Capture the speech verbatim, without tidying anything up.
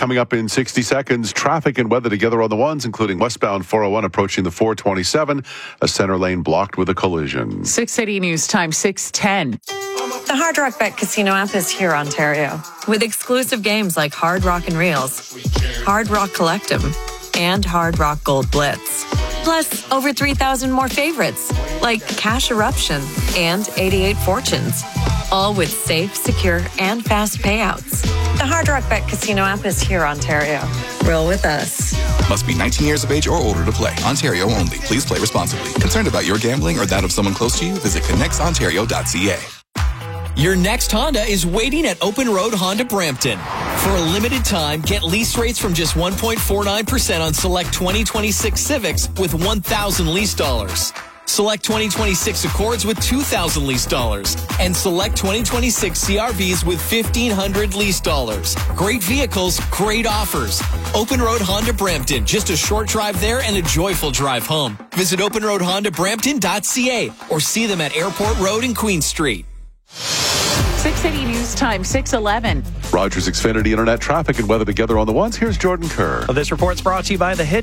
coming up in sixty seconds. Traffic and weather together on the ones, including westbound four oh one approaching the four twenty-seven. A center lane blocked with a collision. six eighty News Time, six ten. The Hard Rock Bet Casino app is here, Ontario, with exclusive games like Hard Rock and Reels, Hard Rock Collectum, and Hard Rock Gold Blitz. Plus, over three thousand more favorites, like Cash Eruption and eighty-eight Fortunes. All with safe, secure, and fast payouts. The Hard Rock Bet Casino app is here, Ontario. Roll with us. Must be nineteen years of age or older to play. Ontario only. Please play responsibly. Concerned about your gambling or that of someone close to you? Visit connects ontario dot c a. Your next Honda is waiting at Open Road Honda Brampton. For a limited time, get lease rates from just one point four nine percent on select twenty twenty-six Civics with one thousand lease dollars. Select twenty twenty-six Accords with two thousand lease dollars. And select twenty twenty-six C R Vs with fifteen hundred lease dollars. Great vehicles, great offers. Open Road Honda Brampton. Just a short drive there and a joyful drive home. Visit open road honda brampton dot c a or see them at Airport Road and Queen Street. six eighty News Time, six eleven. Rogers Xfinity Internet traffic and weather together on the ones. Here's Jordan Kerr. This report's brought to you by the Hit